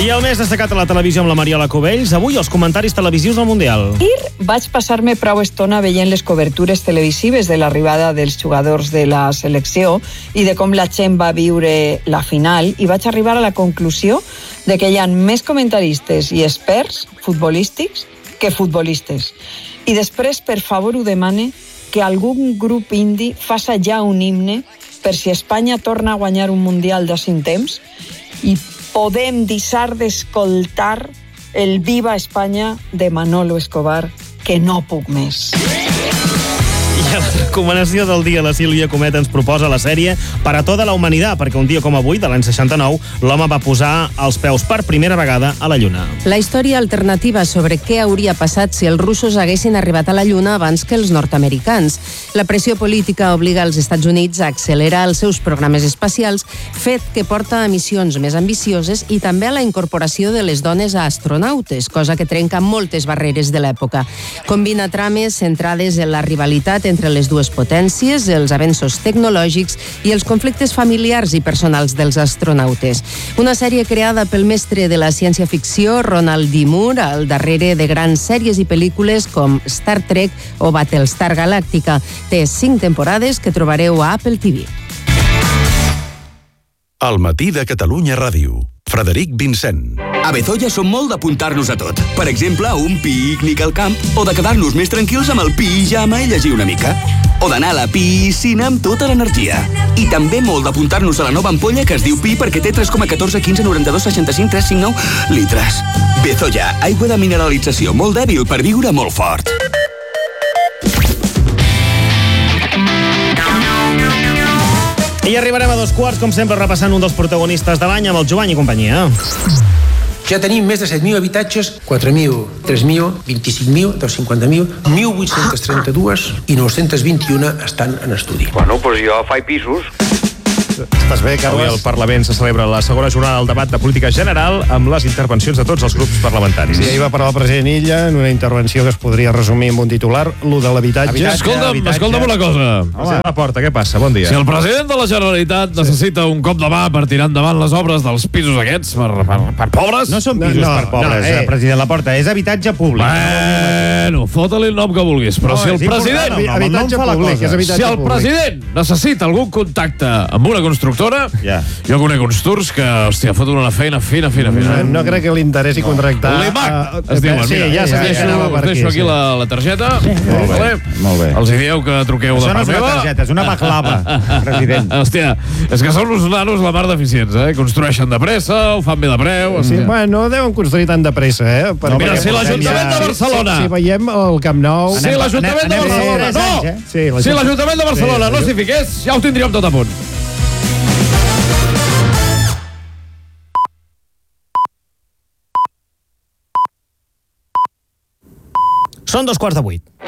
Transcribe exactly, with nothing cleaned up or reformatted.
I el més destacat a la televisió amb la Mariola Cubells, avui els comentaris televisius del Mundial. Ahir vaig passar-me prou estona veient les cobertures televisives de l'arribada dels jugadors de la selecció i de com la gent va viure la final, i vaig arribar a la conclusió de que hi ha més comentaristes i experts futbolístics que futbolistes. I després, per favor, ho demane que algun grup indi faça ja un himne per si Espanya torna a guanyar un Mundial de cinc temps i podem deixar d'escoltar el Viva Espanya de Manolo Escobar, que no puc més. I a la recomanació del dia, la Sílvia Comet ens proposa la sèrie Per a tota la humanitat, perquè un dia com avui, de l'any seixanta-nou, l'home va posar els peus per primera vegada a la Lluna. La història alternativa sobre què hauria passat si els russos haguessin arribat a la Lluna abans que els nord-americans. La pressió política obliga els Estats Units a accelerar els seus programes espacials, fet que porta a missions més ambicioses i també a la incorporació de les dones a astronautes, cosa que trenca moltes barreres de l'època. Combina trames centrades en la rivalitat entre les dues potències, els avenços tecnològics i els conflictes familiars i personals dels astronautes. Una sèrie creada pel mestre de la ciència-ficció, Ronald D. Moore, al darrere de grans sèries i pel·lícules com Star Trek o Battlestar Galàctica. Té cinc temporades que trobareu a Apple T V. Al matí de Catalunya Ràdio. Frederic Vincent. A Bezoya som molt d'apuntar-nos a tot. Per exemple, a un pícnic al camp o de quedar-nos més tranquils amb el pijama i llegir una mica. O d'anar a la piscina amb tota l'energia. I també molt d'apuntar-nos a la nova ampolla que es diu Pi perquè té tres coma catorze quinze noranta dos seixanta cinc tres cinc nou litres. Bezoya, aigua de mineralització molt dèbil per viure molt fort. I arribarem a dos quarts, com sempre, repassant un dels protagonistes de l'any amb el Jovany i companyia. Ja tenim més de set mil habitatges, quatre mil, tres mil, vint-i-cinc mil, dos cents i cinquanta mil, mil vuit-cents trenta-dos i nou-cents vint-i-un estan en estudi. Bueno, doncs jo faig pisos. Estàs bé, Carles? Avui al Parlament se celebra la segona jornada del debat de política general amb les intervencions de tots els grups parlamentaris. Sí, ahir va parlar el president Illa en una intervenció que es podria resumir amb un titular, lo de l'habitatge. Escolta'm, habitatge. escolta'm una cosa. Home, la porta, què passa? Bon dia. Si el president de la Generalitat necessita un cop de mà per tirar endavant les obres dels pisos aquests per, per, per pobres... No són pisos no, no, per pobres, no, eh. president Laporta, és habitatge públic. Bueno, fota-li el nom que vulguis, però no, si el president... No, no, habitatge no públic, és habitatge si el president necessita algun contacte amb una constructora, ja. jo conec uns turcs que, hòstia, foten una feina fina, fina, fina. No, no crec que li interessi contractar... L'Imac, uh, es diuen, sí, mira, ja, ja, deixo, ja us deixo aquí sí. la, la targeta. Sí. Molt, bé, molt bé. Els hi dieu que truqueu Això de part meva. Això no és una targeta, és una baklava, president. Hòstia, és que són uns nanos la mar d'eficients, eh? Construeixen de pressa, ho fan bé de preu... Sí, bueno, no deuen construir tant de pressa, eh? Per no, mira, si l'Ajuntament de Barcelona... Si, si veiem el Camp Nou... Si l'Ajuntament de Barcelona... No! Si l'Ajuntament de Barcelona no s'hi fiqués, ja ho tindríem tot a punt. Són dos quarts de vuit.